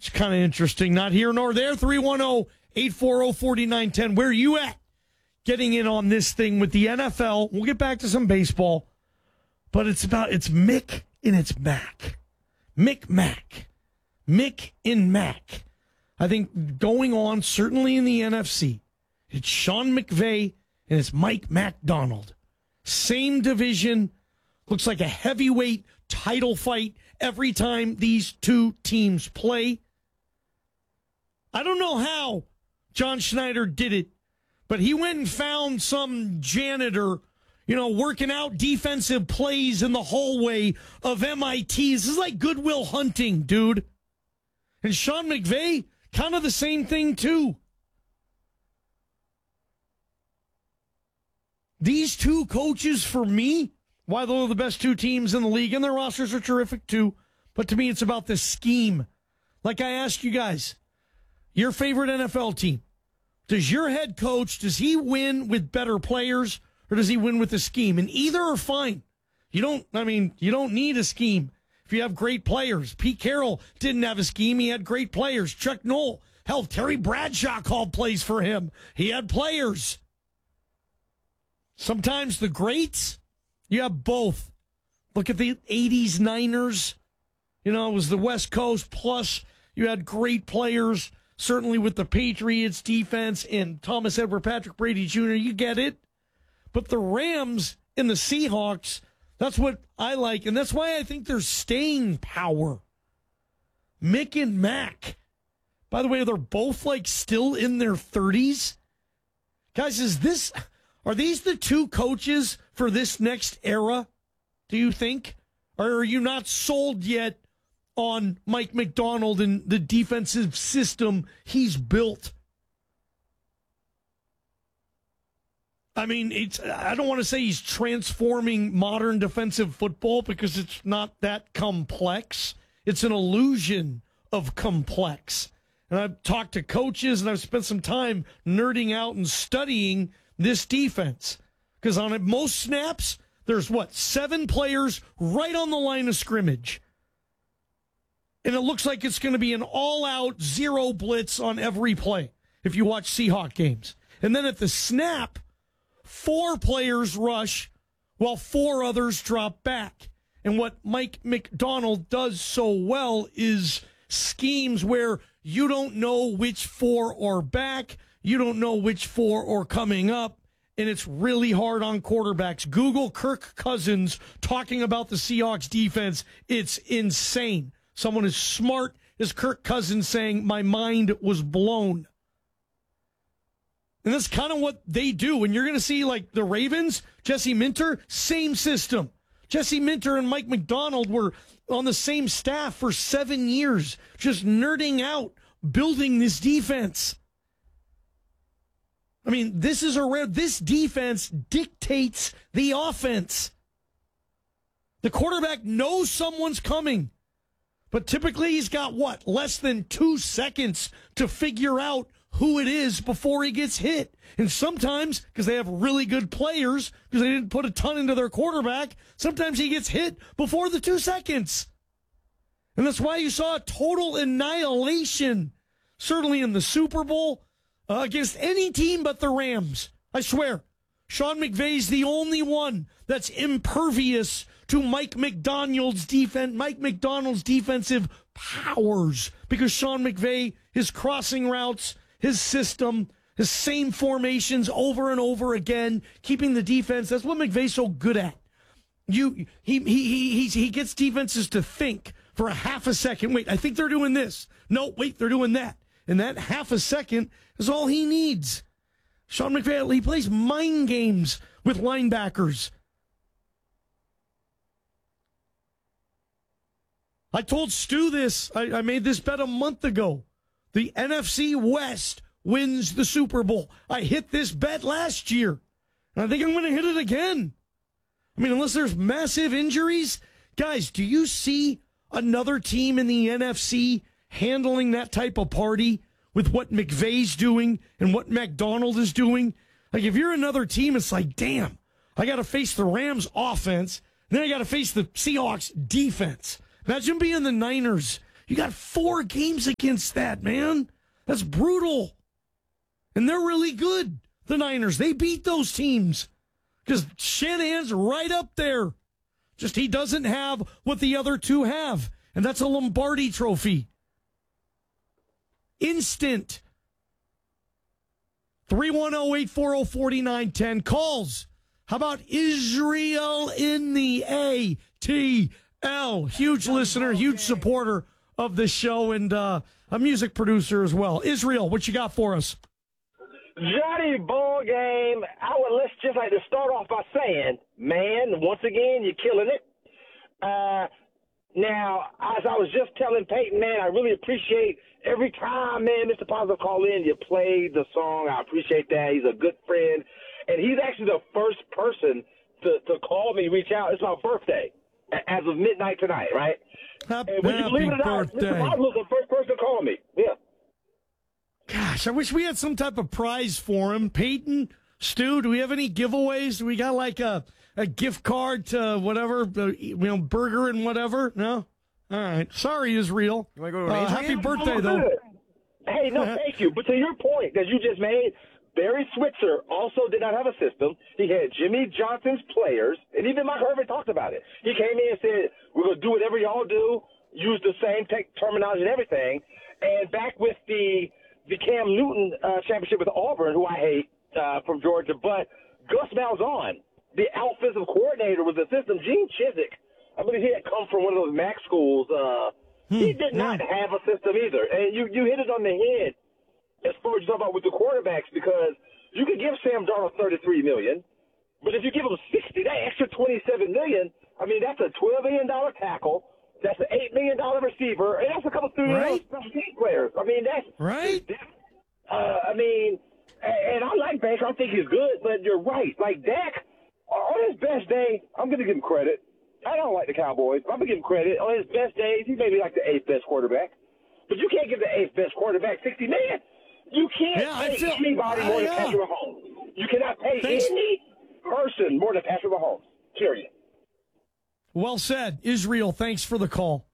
It's kind of interesting. Not here nor there. 310-840-4910. Where are you at? Getting in on this thing with the NFL. We'll get back to some baseball. But it's Mick and it's Mac. Mick and Mac. I think going on, certainly in the NFC, it's Sean McVay and it's Mike Macdonald. Same division. Looks like a heavyweight title fight every time these two teams play. I don't know how John Schneider did it, but he went and found some janitor, working out defensive plays in the hallway of MIT. This is like Good Will Hunting, dude. And Sean McVay, kind of the same thing, too. These two coaches, for me, why they're the best two teams in the league, and their rosters are terrific, too. But to me, it's about the scheme. Like I asked you guys, your favorite NFL team. Does your head coach, does he win with better players, or does he win with a scheme? And either are fine. You don't need a scheme if you have great players. Pete Carroll didn't have a scheme. He had great players. Chuck Noll. Hell, Terry Bradshaw called plays for him. He had players. Sometimes the greats, you have both. Look at the 80s Niners. It was the West Coast, plus you had great players, certainly with the Patriots defense and Thomas Edward Patrick Brady Jr. You get it. But the Rams and the Seahawks, that's what I like, and that's why I think there's staying power. Mick and Mac. By the way, they're both still in their 30s. Guys, are these the two coaches for this next era, do you think? Or are you not sold yet on Mike Macdonald and the defensive system he's built? I mean, I don't want to say he's transforming modern defensive football because it's not that complex. It's an illusion of complex. And I've talked to coaches and I've spent some time nerding out and studying this defense. Because on most snaps, there's 7 players right on the line of scrimmage. And it looks like it's going to be an all-out zero blitz on every play if you watch Seahawk games. And then at the snap, 4 players rush while 4 others drop back. And what Mike Macdonald does so well is schemes where you don't know which 4 are back, you don't know which 4 are coming up, and it's really hard on quarterbacks. Google Kirk Cousins talking about the Seahawks defense. It's insane. Someone as smart as Kirk Cousins saying, my mind was blown. And that's kind of what they do. And you're going to see, the Ravens, Jesse Minter, same system. Jesse Minter and Mike Macdonald were on the same staff for 7 years, just nerding out, building this defense. I mean, this defense dictates the offense. The quarterback knows someone's coming. But typically he's got, less than 2 seconds to figure out who it is before he gets hit. And sometimes, because they have really good players, because they didn't put a ton into their quarterback, sometimes he gets hit before the 2 seconds. And that's why you saw a total annihilation, certainly in the Super Bowl, against any team but the Rams. I swear. Sean McVay's the only one that's impervious to Mike Macdonald's defensive powers, because Sean McVay, his crossing routes, his system, his same formations over and over again, keeping the defense. That's what McVay's so good at. He gets defenses to think for a half a second. Wait, I think they're doing this. No, wait, they're doing that. And that half a second is all he needs. Sean McVay, he plays mind games with linebackers. I told Stu this. I made this bet a month ago. The NFC West wins the Super Bowl. I hit this bet last year. And I think I'm going to hit it again. I mean, unless there's massive injuries. Guys, do you see another team in the NFC handling that type of party with what McVay's doing and what Macdonald is doing? If you're another team, it's damn, I got to face the Rams offense, and then I got to face the Seahawks defense. Imagine being the Niners. You got 4 games against that, man. That's brutal. And they're really good, the Niners. They beat those teams because Shanahan's right up there. Just he doesn't have what the other two have, and that's a Lombardi trophy. Instant. 310-840-4910. Calls. How about Israel in the ATL? Huge listener, huge supporter of the show, and a music producer as well. Israel, what you got for us? Johnny Ball Game, let's just like to start off by saying, man, once again, you're killing it. Now, as I was just telling Peyton, man, I really appreciate every time, man, Mr. Positive call in, you play the song. I appreciate that. He's a good friend. And he's actually the first person to call me, reach out. It's my birthday as of midnight tonight, right? Happy birthday. birthday. Mr. Positive was the first person to call me. Yeah. Gosh, I wish we had some type of prize for him. Peyton, Stu, do we have any giveaways? Do we got like a gift card to whatever, burger and whatever? No? All right. Sorry, Israel. You want to go to an happy birthday, though. Hey, no, thank you. But to your point that you just made, Barry Switzer also did not have a system. He had Jimmy Johnson's players, and even Mike Herbert talked about it. He came in and said, we're going to do whatever y'all do, use the same terminology and everything. And back with the Cam Newton championship with Auburn, who I hate from Georgia, but Gus Malzahn, the offensive coordinator with the system, Gene Chizik, I believe he had come from one of those MAC schools. He did not have a system either. And you hit it on the head as far as you talk about with the quarterbacks, because you could give Sam Darnold $33 million, but if you give him 60, that extra $27 million, I mean, that's a $12 million tackle. That's an $8 million receiver, and that's a couple of special team players. I mean, that's right. And I like Baker. I think he's good, but you're right. Like Dak, on his best day, I'm going to give him credit. I don't like the Cowboys. I'm going to give him credit. On his best days, he may be like the 8th best quarterback, but you can't give the 8th best quarterback $60 million. You can't pay anybody more than Patrick Mahomes. You cannot pay any person more than Patrick Mahomes. Period. Well said. Israel, thanks for the call.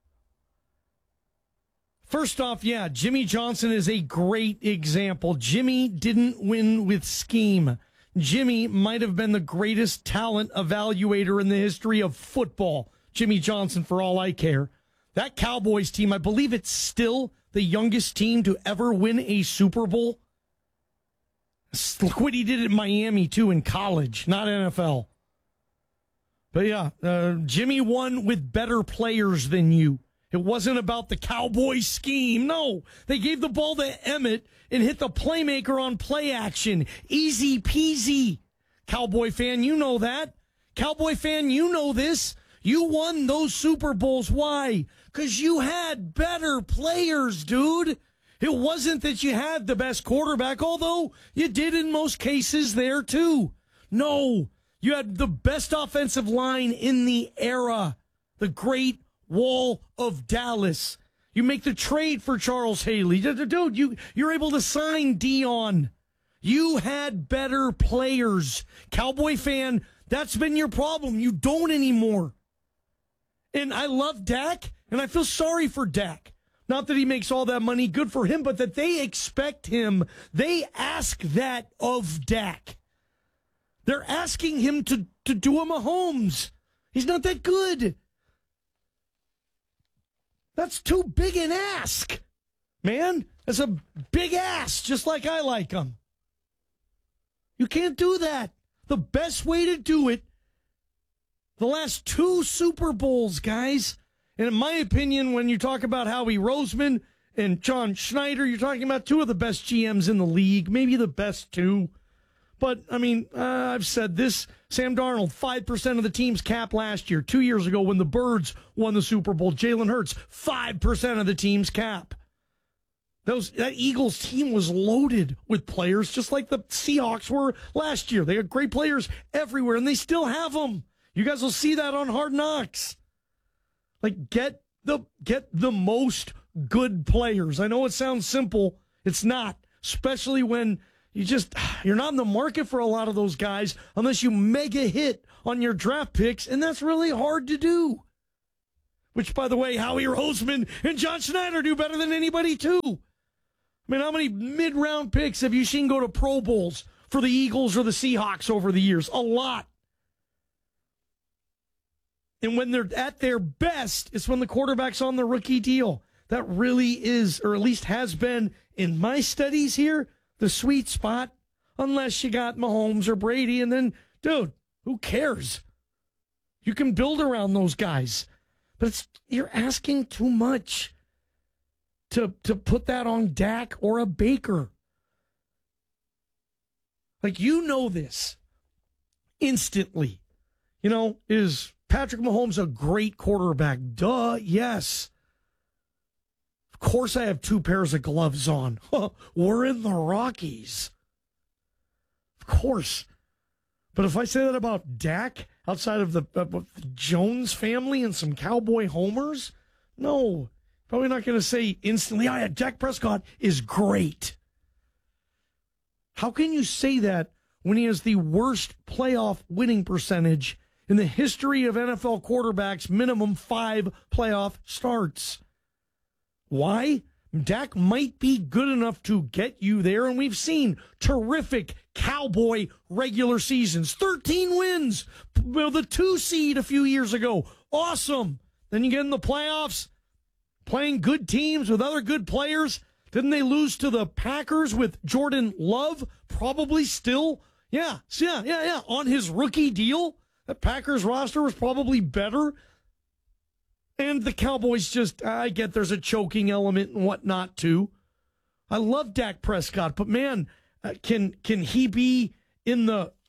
First off, Jimmy Johnson is a great example. Jimmy didn't win with scheme. Jimmy might have been the greatest talent evaluator in the history of football. Jimmy Johnson, for all I care. That Cowboys team, I believe it's still the youngest team to ever win a Super Bowl. Look what he did at Miami, too, in college, not NFL. But Jimmy won with better players than you. It wasn't about the Cowboy scheme. No, they gave the ball to Emmett and hit the playmaker on play action. Easy peasy. Cowboy fan, you know that. Cowboy fan, you know this. You won those Super Bowls. Why? Because you had better players, dude. It wasn't that you had the best quarterback, although you did in most cases there, too. No, you had the best offensive line in the era. The Great Wall of Dallas. You make the trade for Charles Haley. Dude, you're able to sign Dion. You had better players. Cowboy fan, that's been your problem. You don't anymore. And I love Dak, and I feel sorry for Dak. Not that he makes all that money, good for him, but that they expect him. They ask that of Dak. They're asking him to do a Mahomes. He's not that good. That's too big an ask, man. That's a big ass, just like I like him. You can't do that. The best way to do it, the last 2 Super Bowls, guys, and in my opinion, when you talk about Howie Roseman and John Schneider, you're talking about 2 of the best GMs in the league, maybe the best 2. But, I mean, I've said this. Sam Darnold, 5% of the team's cap last year. 2 years ago when the Birds won the Super Bowl, Jalen Hurts, 5% of the team's cap. That Eagles team was loaded with players just like the Seahawks were last year. They had great players everywhere, and they still have them. You guys will see that on Hard Knocks. Like, get the most good players. I know it sounds simple. It's not, especially when you're not in the market for a lot of those guys unless you mega hit on your draft picks, and that's really hard to do. which, by the way, Howie Roseman and John Schneider do better than anybody, too. I mean, how many mid-round picks have you seen go to Pro Bowls for the Eagles or the Seahawks over the years? A lot. And when they're at their best, it's when the quarterback's on the rookie deal. That really is, or at least has been, in my studies here, the sweet spot, unless you got Mahomes or Brady. And then, dude, who cares? You can build around those guys. But you're asking too much to put that on Dak or a Baker. Like, you know this instantly. Is Patrick Mahomes a great quarterback? Duh, yes. Of course I have 2 pairs of gloves on. We're in the Rockies. Of course. But if I say that about Dak, outside of the Jones family and some cowboy homers, no. Probably not going to say instantly, yeah, Dak Prescott is great. How can you say that when he has the worst playoff winning percentage in the history of NFL quarterbacks, minimum 5 playoff starts? Why? Dak might be good enough to get you there, and we've seen terrific Cowboy regular seasons. 13 wins, the 2 seed a few years ago. Awesome. Then you get in the playoffs, playing good teams with other good players. Didn't they lose to the Packers with Jordan Love? Probably still. Yeah, on his rookie deal. The Packers roster was probably better. And the Cowboys I get there's a choking element and whatnot too. I love Dak Prescott, but man, can he be in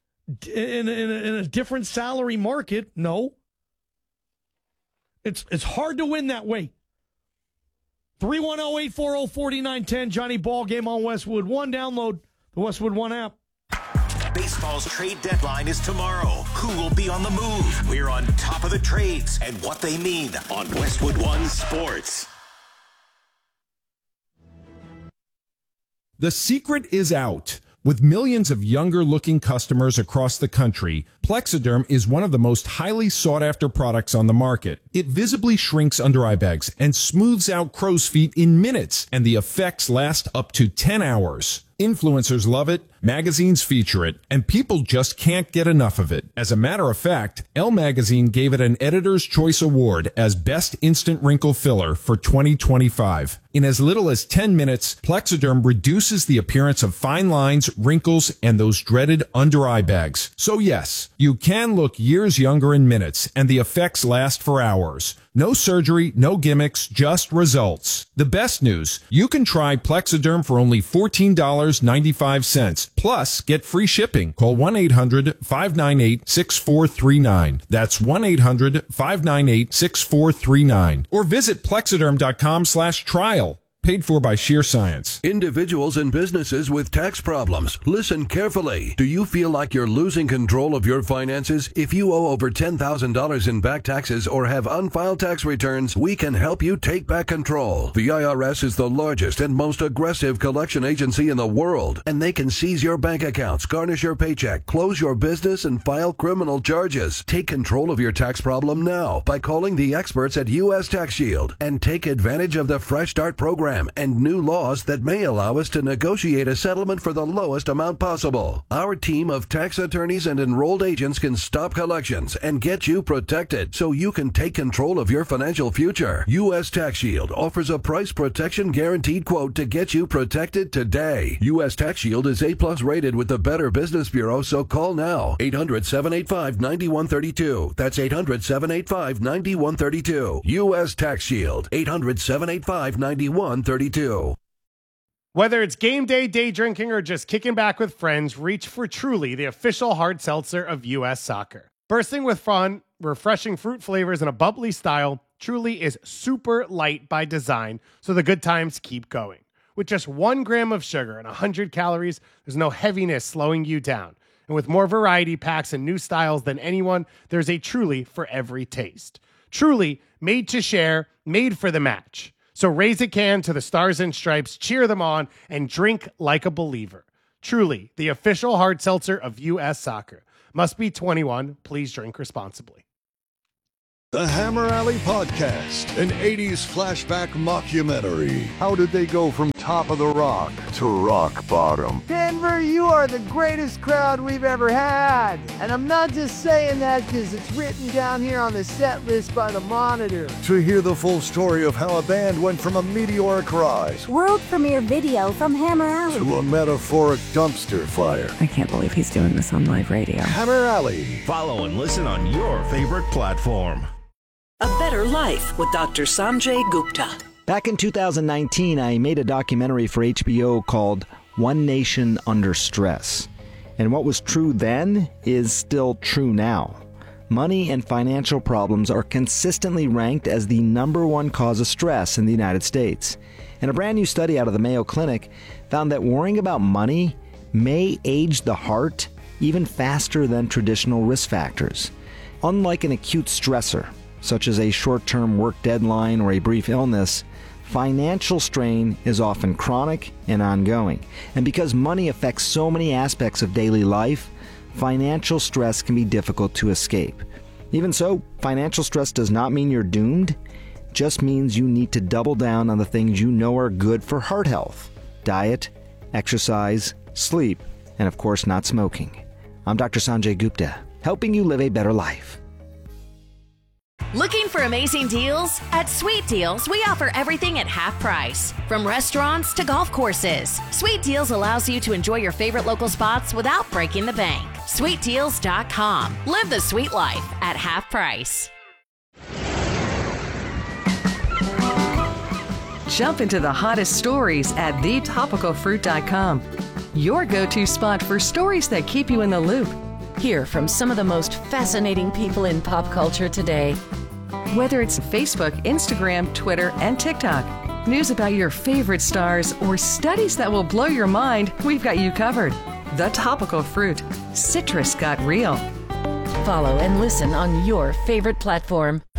a different salary market? No. It's hard to win that way. 310-840-4910, Johnny Ball Game on Westwood One. Download the Westwood One app. Baseball's trade deadline is tomorrow. Who will be on the move? We're on top of the trades and what they mean on Westwood One Sports. The secret is out. With millions of younger-looking customers across the country, Plexiderm is one of the most highly sought-after products on the market. It visibly shrinks under-eye bags and smooths out crow's feet in minutes, and the effects last up to 10 hours. Influencers love it, magazines feature it, and people just can't get enough of it. As a matter of fact, Elle Magazine gave it an Editor's Choice Award as Best Instant Wrinkle Filler for 2025. In as little as 10 minutes, Plexiderm reduces the appearance of fine lines, wrinkles, and those dreaded under-eye bags. So yes, you can look years younger in minutes, and the effects last for hours. No surgery, no gimmicks, just results. The best news, you can try Plexiderm for only $14.95. Plus, get free shipping. Call 1-800-598-6439. That's 1-800-598-6439. Or visit Plexiderm.com/trial. Paid for by Sheer Science. Individuals and businesses with tax problems, listen carefully. Do you feel like you're losing control of your finances? If you owe over $10,000 in back taxes or have unfiled tax returns, we can help you take back control. The IRS is the largest and most aggressive collection agency in the world, and they can seize your bank accounts, garnish your paycheck, close your business, and file criminal charges. Take control of your tax problem now by calling the experts at U.S. Tax Shield and take advantage of the Fresh Start program and new laws that may allow us to negotiate a settlement for the lowest amount possible. Our team of tax attorneys and enrolled agents can stop collections and get you protected so you can take control of your financial future. U.S. Tax Shield offers a price protection guaranteed quote to get you protected today. U.S. Tax Shield is A+ rated with the Better Business Bureau, so call now. 800-785-9132. That's 800-785-9132. U.S. Tax Shield. 800-785-9132. Whether it's game day, day drinking, or just kicking back with friends, reach for Truly, the official hard seltzer of U.S. Soccer. Bursting with fun, refreshing fruit flavors, and a bubbly style, Truly is super light by design, so the good times keep going. With just 1 gram of sugar and 100 calories, there's no heaviness slowing you down. And with more variety packs and new styles than anyone, there's a Truly for every taste. Truly, made to share, made for the match. So raise a can to the Stars and Stripes, cheer them on, and drink like a believer. Truly, the official hard seltzer of U.S. Soccer. Must be 21. Please drink responsibly. The Hammer Alley Podcast, an 80s flashback mockumentary. How did they go from top of the rock to rock bottom? Denver, you are the greatest crowd we've ever had. And I'm not just saying that because it's written down here on the set list by the Monitor. To hear the full story of how a band went from a meteoric rise, world premiere video from Hammer Alley, to a metaphoric dumpster fire. I can't believe he's doing this on live radio. Hammer Alley. Follow and listen on your favorite platform. A Better Life with Dr. Sanjay Gupta. Back in 2019, I made a documentary for HBO called One Nation Under Stress. And what was true then is still true now. Money and financial problems are consistently ranked as the #1 cause of stress in the United States. And a brand new study out of the Mayo Clinic found that worrying about money may age the heart even faster than traditional risk factors. Unlike an acute stressor, such as a short-term work deadline or a brief illness, financial strain is often chronic and ongoing. And because money affects so many aspects of daily life, financial stress can be difficult to escape. Even so, financial stress does not mean you're doomed. It just means you need to double down on the things you know are good for heart health: diet, exercise, sleep, and of course not smoking. I'm Dr. Sanjay Gupta, helping you live a better life. Looking for amazing deals? At Sweet Deals, we offer everything at half price. From restaurants to golf courses, Sweet Deals allows you to enjoy your favorite local spots without breaking the bank. SweetDeals.com. Live the sweet life at half price. Jump into the hottest stories at thetopicalfruit.com. Your go-to spot for stories that keep you in the loop. Hear from some of the most fascinating people in pop culture today. Whether it's Facebook, Instagram, Twitter, and TikTok, news about your favorite stars, or studies that will blow your mind, we've got you covered. The Topical Fruit. Citrus got real. Follow and listen on your favorite platform.